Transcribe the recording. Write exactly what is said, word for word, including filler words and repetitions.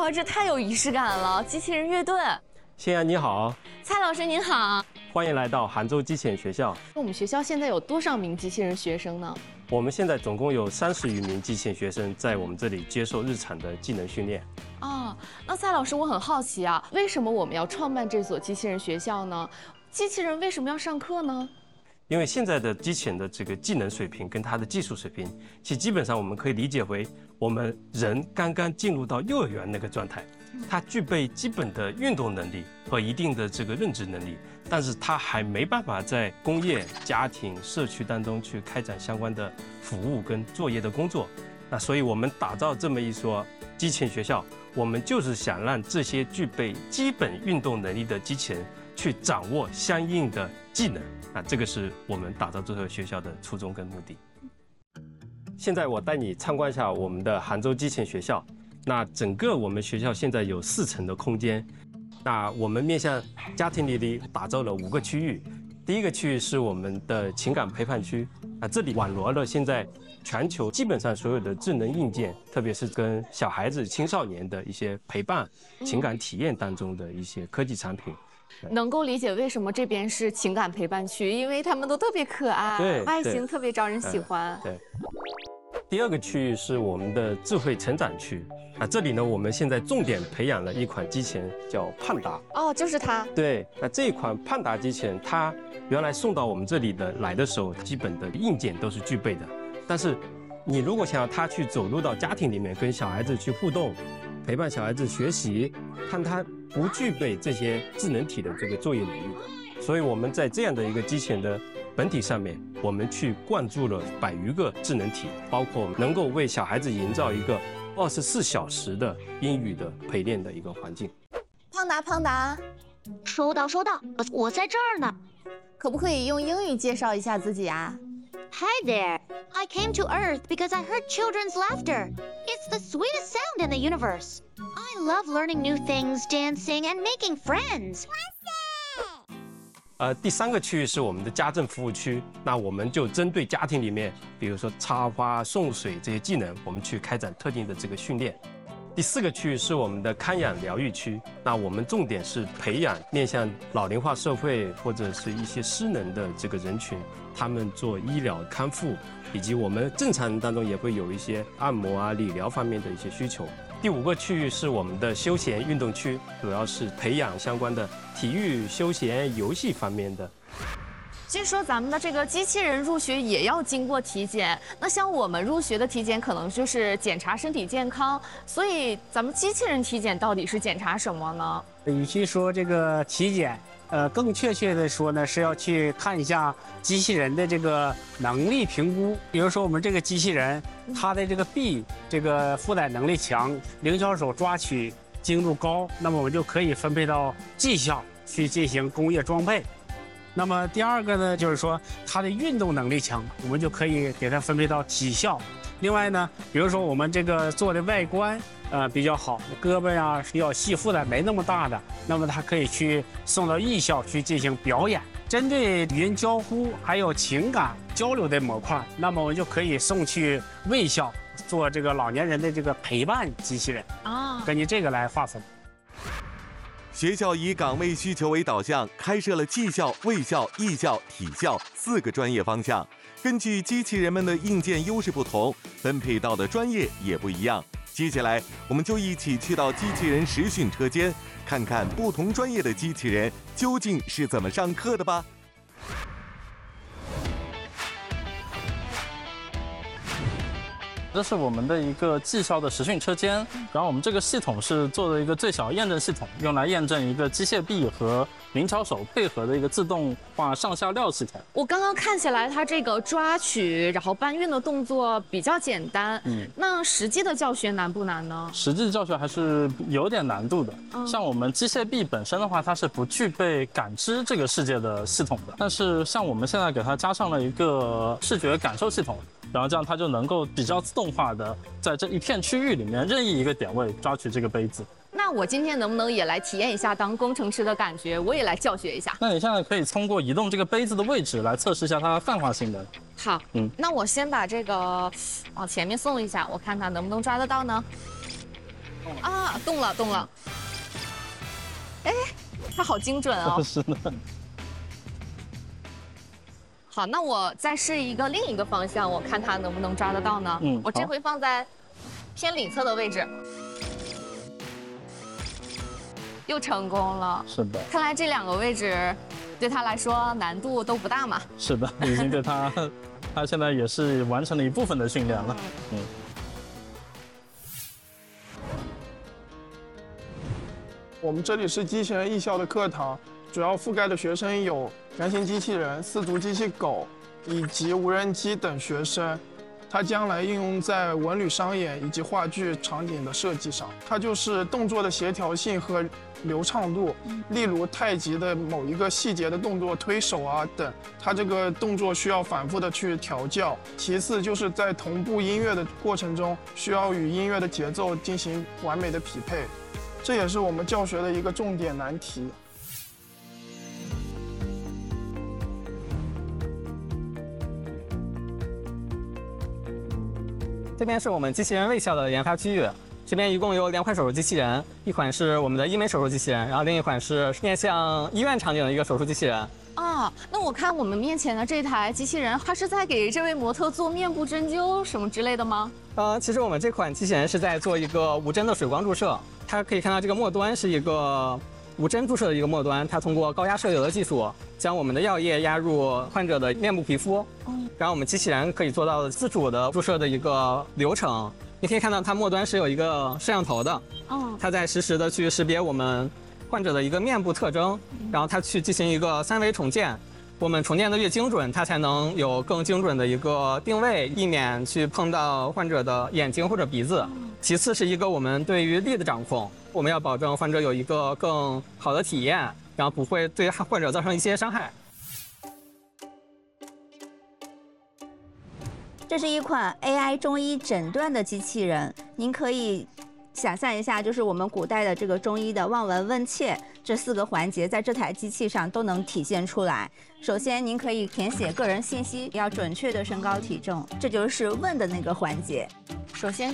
哇，这太有仪式感了！机器人乐队， 欣然你好， 蔡老师您好， 欢迎来到杭州机器人学校。 我们学校现在有多少名机器人学生呢？ 我们现在总共有三十余名机器人学生在我们这里接受日常的技能训练。 哦，那蔡老师，我很好奇啊，为什么我们要创办这所机器人学校呢？机器人为什么要上课呢？ 因为现在的机器人的这个技能水平跟它的技术水平，其实基本上我们可以理解为我们人刚刚进入到幼儿园那个状态，它具备基本的运动能力和一定的这个认知能力，但是它还没办法在工业、家庭、社区当中去开展相关的服务跟作业的工作。那所以我们打造这么一所机器人学校，我们就是想让这些具备基本运动能力的机器人去掌握相应的技能。那这个是我们打造这所学校的初衷跟目的。现在我带你参观一下我们的杭州机器人学校。那整个我们学校现在有四层的空间。那我们面向家庭里里打造了五个区域。第一个区域是我们的情感陪伴区。啊，这里网罗了现在全球基本上所有的智能硬件，特别是跟小孩子、青少年的一些陪伴、情感体验当中的一些科技产品。 能够理解为什么这边是情感陪伴区，因为他们都特别可爱， 对， 外形特别招人喜欢。 对。第二个区域是我们的智慧成长区啊，这里呢，我们现在重点培养了一款机器人，叫胖达。 哦，就是它。 对，那这一款胖达机器人，它原来送到我们这里的来的时候，基本的硬件都是具备的，但是你如果想要它去走入到家庭里面，跟小孩子去互动，陪伴小孩子学习，看它不具备这些智能体的这个作业能力，所以我们在这样的一个机器人的本体上面，我们去灌注了百余个智能体，包括能够为小孩子营造一个二十四小时的英语的陪练的一个环境。 胖达，胖达， 收到，收到，我我在这儿呢。 可不可以用英语介绍一下自己啊？ Hi there. I came to Earth because I heard children's laughter. It's the sweetest sound in the universe. I love learning new things, dancing, and making friends. 呃，第三个区域是我们的家政服务区，那我们就针对家庭里面，比如说插花、送水这些技能，我们去开展特定的这个训练。第四个区域是我们的康养疗愈区，那我们重点是培养面向老龄化社会或者是一些失能的这个人群，他们做医疗康复，以及我们正常人当中也会有一些按摩啊、理疗方面的一些需求。第五个区域是我们的休闲运动区，主要是培养相关的体育、休闲、游戏方面的。 据说咱们的这个机器人入学也要经过体检，那像我们入学的体检可能就是检查身体健康，所以咱们机器人体检到底是检查什么呢？ 与其说这个体检，呃，更确切的说呢，是要去看一下机器人的这个能力评估。比如说我们这个机器人，它的这个臂这个负载能力强，灵巧手抓取精度高，那么我们就可以分配到技校去进行工业装配。那么第二个呢，就是说它的运动能力强，我们就可以给它分配到体校。另外呢，比如说我们这个做的外观呃比较好，胳膊呀比较细，负载没那么大的，那么它可以去送到艺校去进行表演。针对语音交互还有情感交流的模块，那么我们就可以送去卫校做这个老年人的这个陪伴机器人啊，根据这个来划分。 学校以岗位需求为导向，开设了技校、卫校、艺校、体校四个专业方向。根据机器人们的硬件优势不同，分配到的专业也不一样。接下来，我们就一起去到机器人实训车间，看看不同专业的机器人究竟是怎么上课的吧。 这是我们的一个技校的实训车间，然后我们这个系统是做的一个最小验证系统，用来验证一个机械臂和灵巧手配合的一个自动化上下料系统。 我刚刚看起来它这个抓取然后搬运的动作比较简单，嗯，那实际的教学难不难呢？ 实际的教学还是有点难度的。嗯、像我们机械臂本身的话，它是不具备感知这个世界的系统的，但是像我们现在给它加上了一个视觉感受系统。然后这样它就能够比较自动化的在这一片区域里面任意一个点位抓取这个杯子。 那我今天能不能也来体验一下当工程师的感觉？我也来教学一下。 那你现在可以通过移动这个杯子的位置来测试一下它的泛化性能。 好，嗯，那我先把这个往前面送一下，我看它能不能抓得到呢？ 啊，动了动了。哎，它好精准哦。 是的。 好，那我再试一个另一个方向，我看它能不能抓得到呢？ 嗯， 我这回放在偏里侧的位置，又成功了。 是的。 看来这两个位置对他来说难度都不大嘛。 是的，已经对他，他现在也是完成了一部分的训练了。嗯。 我们这里是机器人艺校的课堂，主要覆盖的学生有原型机器人、四足机器狗以及无人机等学生。它将来应用在文旅商演以及话剧场景的设计上。它就是动作的协调性和流畅度，例如太极的某一个细节的动作，推手啊等，它这个动作需要反复的去调教。其次就是在同步音乐的过程中，需要与音乐的节奏进行完美的匹配，这也是我们教学的一个重点难题。 这边是我们机器人卫校的研发区域，这边一共有两款手术机器人，一款是我们的医美手术机器人，然后另一款是面向医院场景的一个手术机器人。 啊，那我看我们面前的这台机器人，它是在给这位模特做面部针灸什么之类的吗？ 呃，其实我们这款机器人是在做一个无针的水光注射，它可以看到这个末端是一个无针注射的一个末端，它通过高压射流的技术，将我们的药液压入患者的面部皮肤，然后我们机器人可以做到自主的注射的一个流程。你可以看到它末端是有一个摄像头的，它在实时的去识别我们患者的一个面部特征，然后它去进行一个三维重建。我们重建的越精准，它才能有更精准的一个定位，避免去碰到患者的眼睛或者鼻子。其次是一个我们对于力的掌控，我们要保证患者有一个更好的体验，然后不会对患者造成一些伤害。 这是一款 A I 中医诊断的机器人，您可以想象一下，就是我们古代的这个中医的望闻问切这四个环节，在这台机器上都能体现出来。首先，您可以填写个人信息，要准确的身高体重，这就是问的那个环节。 首先